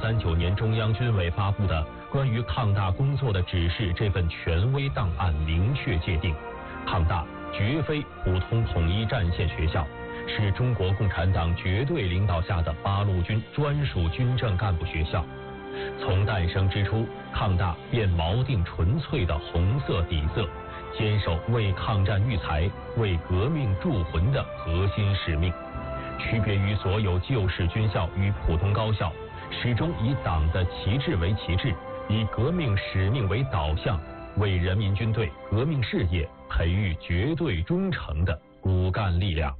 1939年中央军委发布的关于抗大工作的指示这份权威档案明确界定，抗大绝非普通统一战线学校，是中国共产党绝对领导下的八路军专属军政干部学校。从诞生之初，抗大便锚定纯粹的红色底色，坚守为抗战育才、为革命铸魂的核心使命。区别于所有旧式军校与普通高校，始终以党的旗帜为旗帜，以革命使命为导向，为人民军队革命事业培育绝对忠诚的骨干力量。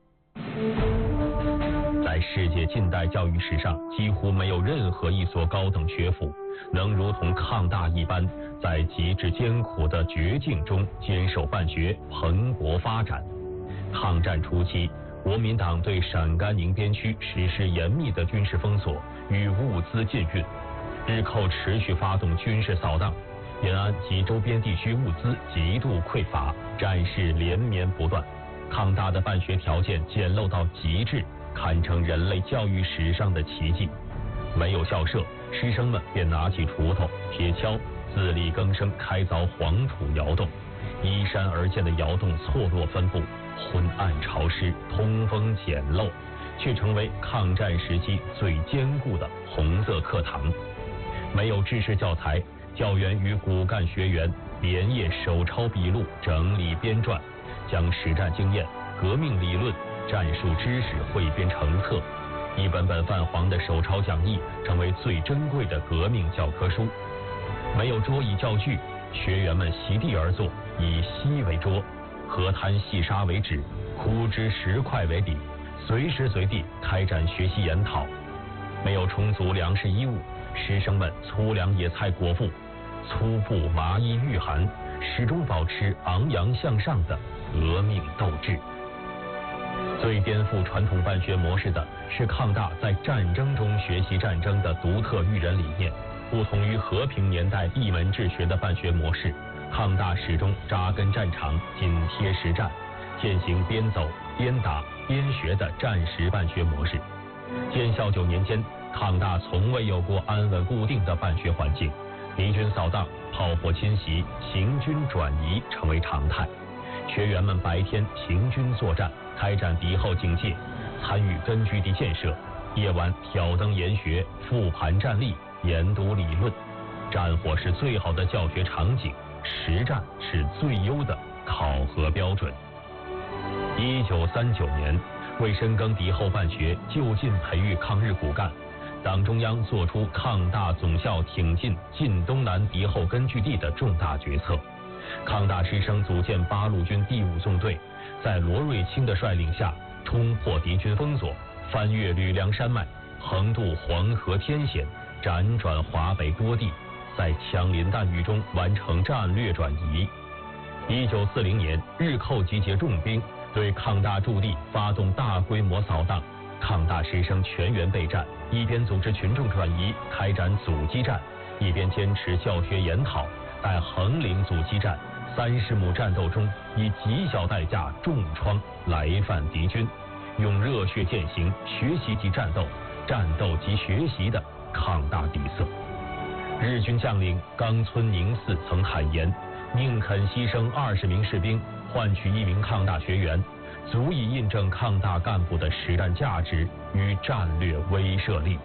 在世界近代教育史上，几乎没有任何一所高等学府能如同抗大一般，在极致艰苦的绝境中坚守办学，蓬勃发展。抗战初期，国民党对陕甘宁边区实施严密的军事封锁与物资禁运，日寇持续发动军事扫荡，延安及周边地区物资极度匮乏，战事连绵不断。抗大的办学条件简陋到极致，堪称人类教育史上的奇迹。没有校舍，师生们便拿起锄头、铁锹，自力更生开凿黄土窑洞。依山而建的窑洞错落分布，昏暗潮湿，通风简陋，却成为抗战时期最坚固的红色课堂。没有制式教材，教员与骨干学员连夜手抄笔录，整理编撰，将实战经验、革命理论、战术知识汇编成册。一本本泛黄的手抄讲义成为最珍贵的革命教科书。没有桌椅教具，学员们席地而坐，以锡为桌，河滩细沙为纸，枯枝石块为笔，随时随地开展学习研讨。没有充足粮食衣物，师生们粗粮野菜果腹，粗布麻衣御寒，始终保持昂扬向上的革命斗志。最颠覆传统办学模式的是抗大在战争中学习战争的独特育人理念。不同于和平年代一门治学的办学模式，抗大始终扎根战场，紧贴实战，践行边走边打边学的战时办学模式。建校9年间，抗大从未有过安稳固定的办学环境，敌军扫荡、炮火侵袭、行军转移成为常态。学员们白天行军作战，开展敌后警戒，参与根据地建设；夜晚挑灯研学，复盘战例，研读理论。战火是最好的教学场景，实战是最优的考核标准。1939年，为深耕敌后办学，就近培育抗日骨干，党中央作出抗大总校挺进晋东南敌后根据地的重大决策。抗大师生组建八路军第5纵队，在罗瑞卿的率领下，冲破敌军封锁，翻越吕梁山脉，横渡黄河天险，辗转华北多地，在枪林弹雨中完成战略转移。1940年，日寇集结重兵，对抗大驻地发动大规模扫荡，抗大师生全员备战，一边组织群众转移，开展阻击战，一边坚持教学研讨，在横岭阻击战、30亩战斗中，以极小代价重创来犯敌军，用热血践行学习即战斗、战斗即学习的抗大底色。日军将领冈村宁次曾坦言，宁肯牺牲20名士兵，换取1名抗大学员，足以印证抗大干部的实战价值与战略威慑力。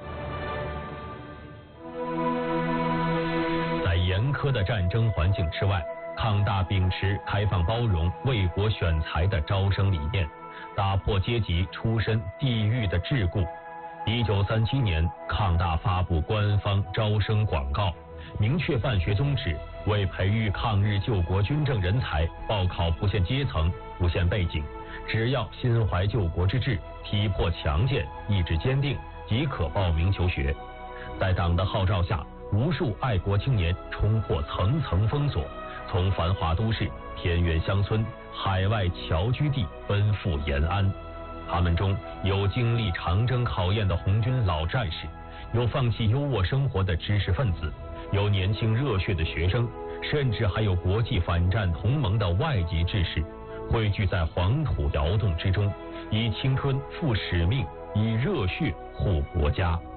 在严苛的战争环境之外，抗大秉持开放包容、为国选才的招生理念，打破阶级出身地域的桎梏。1937年，抗大发布官方招生广告，明确办学宗旨，为培育抗日救国军政人才，报考不限阶层、不限背景，只要心怀救国之志，体魄强健，意志坚定，即可报名求学。在党的号召下，无数爱国青年冲破层层封锁，从繁华都市、偏远乡村、海外侨居地奔赴延安。他们中有经历长征考验的红军老战士，有放弃优渥生活的知识分子，有年轻热血的学生，甚至还有国际反战同盟的外籍志士，汇聚在黄土窑洞之中，以青春赴使命，以热血护国家。